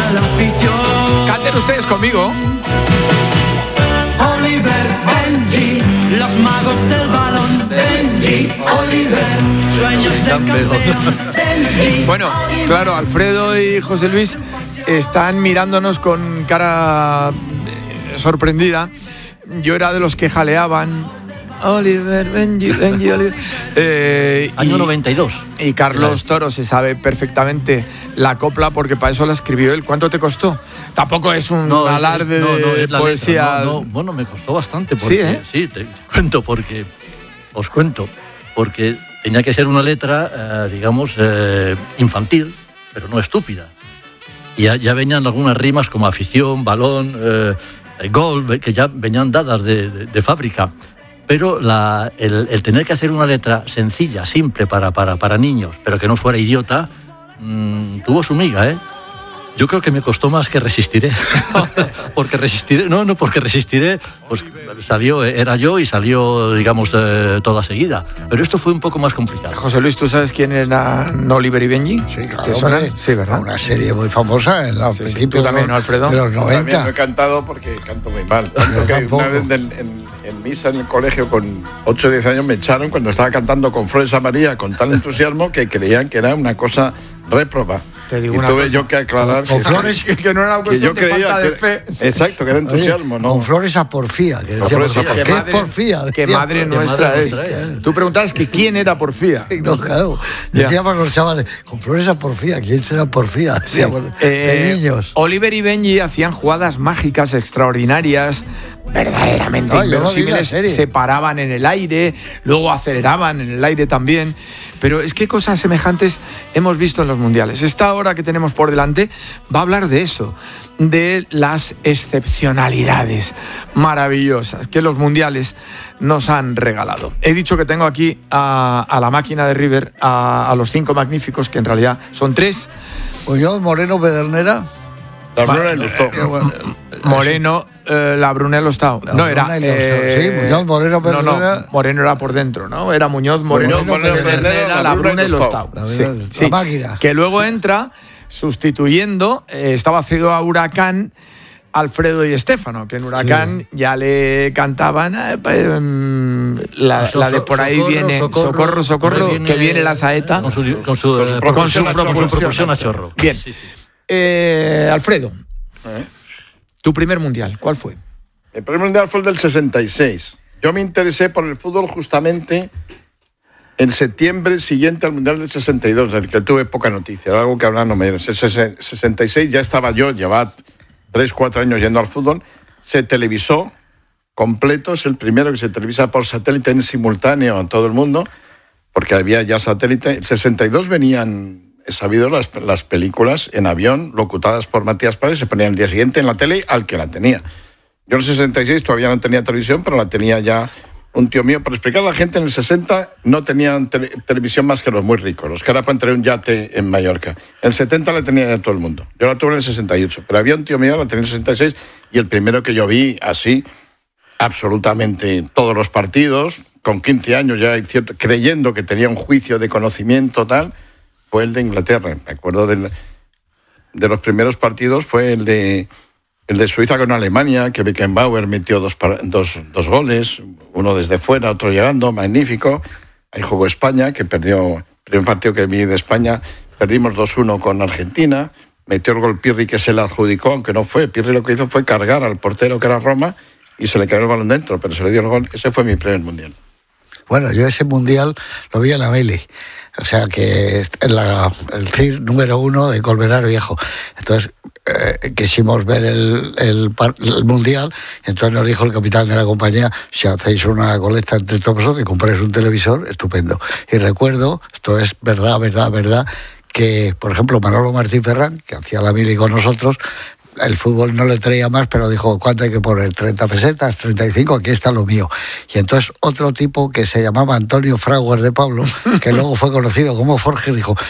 la afición. Canten ustedes conmigo. Oliver, Benji, los magos del balón. Benji, Oliver, sueños de campeón. Benji, Bueno, claro, Alfredo y José Luis están mirándonos con cara sorprendida. Yo era de los que jaleaban Oliver, Benji, Oliver. Año 92. Y Carlos Toro se sabe perfectamente la copla porque para eso la escribió él. ¿Cuánto te costó? Tampoco es un alarde de poesía. Bueno, me costó bastante. Porque, sí, te cuento porque... Os cuento. Porque tenía que ser una letra, digamos, infantil, pero no estúpida. Y ya venían algunas rimas como afición, balón, gol, que ya venían dadas de fábrica. Pero el tener que hacer una letra sencilla, simple para niños, pero que no fuera idiota, tuvo su miga, ¿eh? Yo creo que me costó más que Resistiré. Porque Resistiré, pues era yo y salió, digamos, toda seguida. Pero esto fue un poco más complicado. José Luis, ¿tú sabes quién era Oliver y Benji? Sí, claro. ¿Te suena? Sí, ¿verdad? Una serie muy famosa en los principios también, ¿no, Alfredo? de los 90. También lo he cantado porque canto muy mal. Tanto que una vez en misa en el colegio con 8 o 10 años me echaron cuando estaba cantando con Flores a María con tal entusiasmo que creían que era una cosa réproba. Te digo y una tuve cosa. yo que aclarar Con Flores que no era una cuestión de falta de fe. Exacto, que era entusiasmo. Oye, ¿no? Con Flores a Porfía. Que Flores a ¿qué Porfía. es Porfía? Qué madre nuestra es. Tú preguntabas que quién era Porfía. No, claro. Decíamos los chavales, con Flores a Porfía, ¿quién será Porfía? Sí. De niños. Oliver y Benji hacían jugadas mágicas extraordinarias, verdaderamente No, yo no vi la inverosímiles. serie. Se paraban en el aire, luego aceleraban en el aire también. Pero es que cosas semejantes hemos visto en los mundiales. Esta hora que tenemos por delante va a hablar de eso, de las excepcionalidades maravillosas que los mundiales nos han regalado. He dicho que tengo aquí a la máquina de River, a los 5 magníficos, que en realidad son 3. Muñoz, Moreno, Pedernera. La Bruna le gustó. Moreno, la Brunello Stau. No, era. Sí, Muñoz, Moreno, Pedernera. No, Moreno era por dentro, ¿no? Era Muñoz, Moreno, Pedernera, la Brunello Stau. La máquina. Que luego entra sustituyendo, estaba cedido a Huracán, Alfredo y Estéfano, que en Huracán ya le cantaban la de por ahí socorro, viene socorro, que viene la saeta con su propulsión a chorro. Bien. Sí, sí. Alfredo, tu primer mundial, ¿cuál fue? El primer mundial fue el del 66. Yo me interesé por el fútbol justamente en septiembre siguiente al mundial del 62, del que tuve poca noticia, era algo que ahora no me... En el 66 ya estaba yo, llevaba 3-4 años yendo al fútbol, se televisó completo, es el primero que se televisa por satélite en simultáneo a todo el mundo, porque había ya satélite. En el 62 venían... He sabido las películas en avión, locutadas por Matías Paredes, se ponían el día siguiente en la tele al que la tenía. Yo en el 66 todavía no tenía televisión, pero la tenía ya un tío mío. Para explicar a la gente, en el 60 no tenían televisión más que los muy ricos, los que ahora pueden tener un yate en Mallorca. En el 70 la tenía ya todo el mundo. Yo la tuve en el 68, pero había un tío mío, la tenía en el 66, y el primero que yo vi así, absolutamente todos los partidos, con 15 años ya, creyendo que tenía un juicio de conocimiento tal, fue el de Inglaterra. Me acuerdo de los primeros partidos, fue el de Suiza con Alemania, que Beckenbauer metió dos goles, uno desde fuera, otro llegando, magnífico. Ahí jugó España, que perdió el primer partido que vi de España, perdimos 2-1 con Argentina, metió el gol Pirri, que se le adjudicó, aunque no fue. Pirri lo que hizo fue cargar al portero, que era Roma, y se le cayó el balón dentro, pero se le dio el gol. Ese fue mi primer mundial. Bueno, yo ese mundial lo vi en la Meli. O sea que el CIR número 1 de Colmenar Viejo. Entonces quisimos ver el mundial. Entonces nos dijo el capitán de la compañía: si hacéis una colecta entre todos vosotros y compráis un televisor, estupendo. Y recuerdo, esto es verdad, que por ejemplo Manolo Martín Ferrán, que hacía la mili con nosotros, el fútbol no le traía más, pero dijo: ¿cuánto hay que poner? 30 pesetas, 35, aquí está lo mío. Y entonces otro tipo que se llamaba Antonio Fraguas de Pablo, que luego fue conocido como Forge, dijo: